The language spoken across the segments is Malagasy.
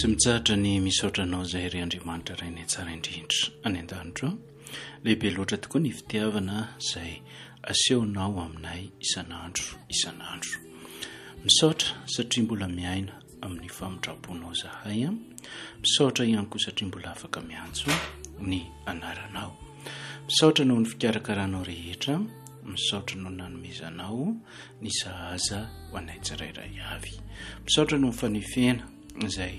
tsy mitsahatra ny misaotranao izay ry Andriamanitra ray ny tsara indrindra any an-danitra. Lehibe loatra tokoa ny fitiavana izay asehonao aminay isan'andro. Misaotra satria mbola miaina amin'ny famindraponao zahay. Misaotra ihany koa satria mbola afaka miantso ny anaranao. Misaotra noho ny fikarakaranao rehetra. Misaotra noho nanomezanao ny sahaza ho anay tsirairay avy. Misaotra noho ny fanefena izay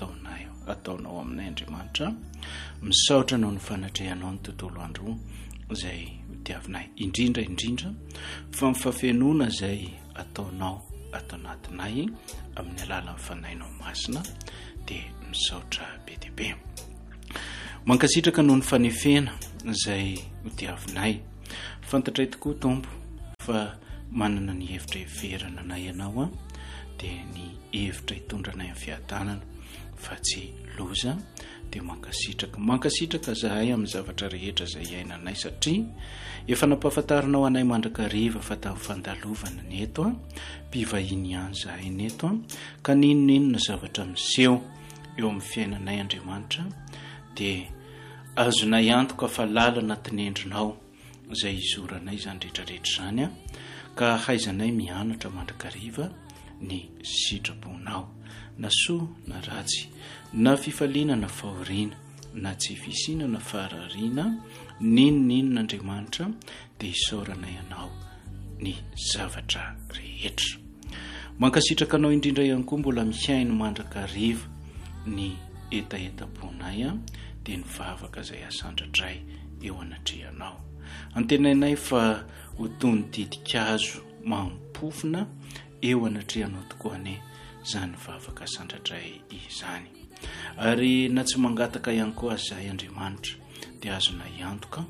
ataonao aminay Andriamanitra. Misaotra noho ny fanatrehanao ny tontolo andro izay hitiavinay indrindra fa ny fafenona izay ataonao ato anatinay amin'ny alalan'ny fanahinao masina dia misaotra be dia be. Mankasitraka noho ny fanefena izay hitiavinay. Fantatray tokoa Tompo fa manana ny hevitra heverana anay ianao dia ny hevitra hitondranay amin'ny fiadanana fa tsy loza dia mankasitraka zahay amin'ny zavatra rehetra izay iainanay satria efa nampahafantarinao anay mandrakariva fa tamin'ny fandalovana neto mpivahiny ihany zahay neto ka ninonina zavatra miseho eo amin'ny fiainanay Andriamanitra dia azonay antoka fa lalana tinendrinao izay izoranay izany rehetrarehetra izany ka haizanay mianatra mandrakariva ny sitraponao na soa na ratsy na fifaliana na fahoriana na tsy fisina na farariana ninonina Andriamanitra dia isaoranay anao ny zavatra rehetra. Mankasitraka anao indrindra ihany koa mbola mihaino mandrakariva ny etaponay dia ny vavaka izay asandratray eo anatrehanao. Antenainay fa ho toy ny didikazo mampofina eo anatrehanao tokoa ane izany vavaka sandratray izany. Ary na tsy mangataka ihany koa azahay Andriamanitra dia azonay antoka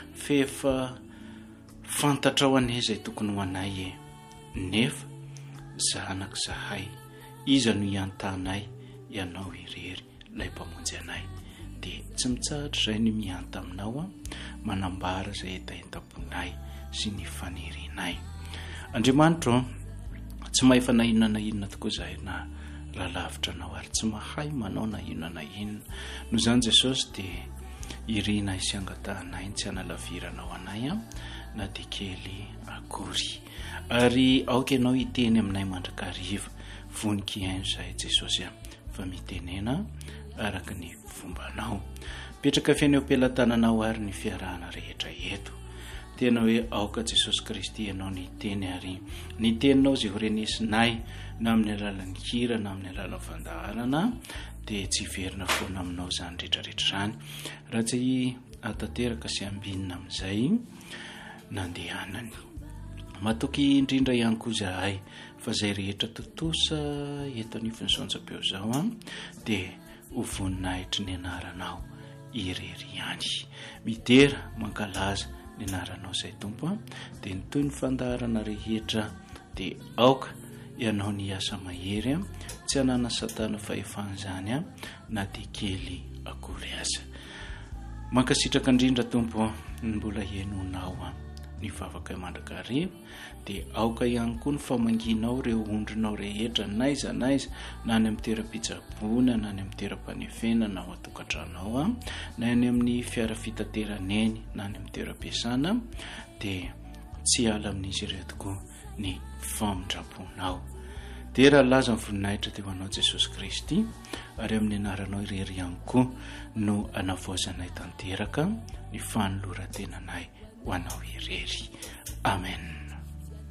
fefa fantatrao ane izay tokony ho anay nefa zanak zahay iza no iantanay ianao irery ilay mpamonjy anay dia tsy mitsahatra izay ny mianta aminao manambara izay etaponay sy ny fanerinay. Andriamanitra tsy mahay fa na inona tokoa zahay na lalavitra anao ary tsy mahay manao na inona noho izany Jesosy dia irina sy angatahanay tsy analaviranao anay na dia kely akory ary aoka ianao hiteny aminay mandrakariva vonika iaino zahay Jesosy fa mitenena araka ny fombanao. Petraka fiainao am-pelantananao ary ny fiarahana rehetra eto. Tena hoe aoka Jesosy Kristy ianao ny teny ary ny teninao izay horenesinay na amin'ny alalan'ny hira na amin'ny alalan'ny fandaharana dia tsy verina foana aminao izany rehetrarehetra izany. Raha tsy atateraka sy ambinina amin'izay nandehanany. Matoky indrindra ihany koa zahay fa izay rehetra totosa eto anivon'ny saonjam-peo izao dia ho voninahitry ny anaranao irery ihany. Midera mankalaza ny anaranao izay Tompo dia ny toy ny fandaharana rehetra dia aoka ianao ny asa mahery tsy hanana satana fahefana izany na dia kely akory aza. Mankasitraka indrindra Tompo mbola henonao ny vavaka mandrakariva dia aoka ihany koa ny famanginao ireo ondrinao rehetra naiza na any amin'ny toeram-pitsaboana na any amin'ny toeram-panefena na ao an-tokantranao na any amin'ny fiara fitateraneny na any amin'ny toeram-piasana dia tsy ala amin'izy ireo tokoa ny famindraponao. Dia raha laza ny voninahitra teo anao Jesosy Kristy ary amin'ny anaranao irery ihany koa no anavoazanay tanteraka ny fanoloran-tenanay ho anao irery. Amen.